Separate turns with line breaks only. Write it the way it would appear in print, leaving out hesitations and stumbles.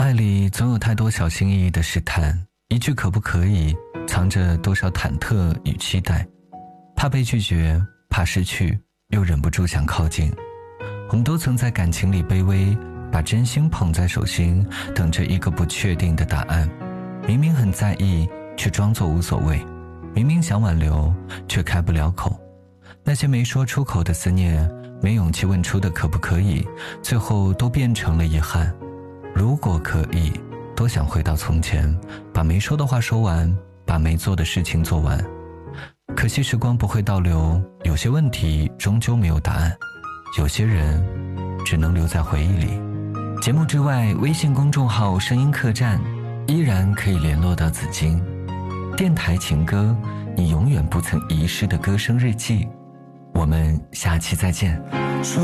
爱里总有太多小心翼翼的试探，一句可不可以藏着多少忐忑与期待，怕被拒绝，怕失去，又忍不住想靠近。我们都曾在感情里卑微，把真心捧在手心，等着一个不确定的答案。明明很在意，却装作无所谓，明明想挽留，却开不了口。那些没说出口的思念，没勇气问出的可不可以，最后都变成了遗憾。如果可以，多想回到从前，把没说的话说完，把没做的事情做完。可惜时光不会倒流，有些问题终究没有答案，有些人只能留在回忆里。节目之外，微信公众号声音客栈依然可以联络到紫金。电台情歌，你永远不曾遗失的歌声日记。我们下期再见。